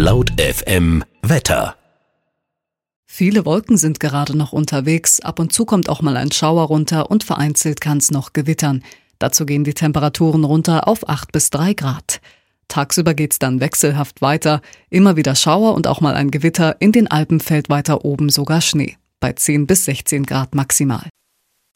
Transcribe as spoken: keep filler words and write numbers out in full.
Laut F M Wetter. Viele Wolken sind gerade noch unterwegs, ab und zu kommt auch mal ein Schauer runter und vereinzelt kann es noch gewittern. Dazu gehen die Temperaturen runter auf acht bis drei Grad. Tagsüber geht's dann wechselhaft weiter, immer wieder Schauer und auch mal ein Gewitter, in den Alpen fällt weiter oben sogar Schnee, bei zehn bis sechzehn Grad maximal.